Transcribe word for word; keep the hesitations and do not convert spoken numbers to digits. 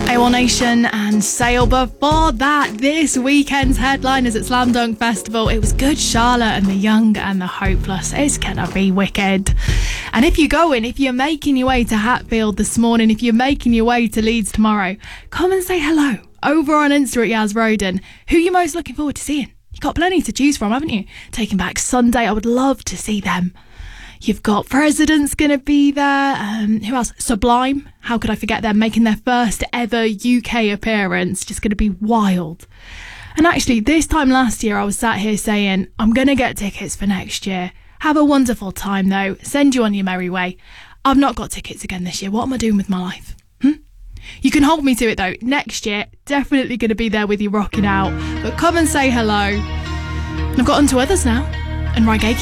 A one Nation and Sail. Before that, this weekend's headliners at Slam Dunk Festival, it was Good Charlotte and The Young and The Hopeless. It's gonna be wicked. And if you're going, if you're making your way to Hatfield this morning, if you're making your way to Leeds tomorrow, come and say hello over on Insta at Yaz Roden. Who are you most looking forward to seeing? You've got plenty to choose from, haven't you? Taking Back Sunday, I would love to see them. You've got President's going to be there. Um, who else? Sublime. How could I forget them? Making their first ever U K appearance. Just going to be wild. And actually, this time last year, I was sat here saying, I'm going to get tickets for next year. Have a wonderful time, though. Send you on your merry way. I've not got tickets again this year. What am I doing with my life? Hmm? You can hold me to it, though. Next year, definitely going to be there with you rocking out. But come and say hello. And I've got on to others now. And Rygate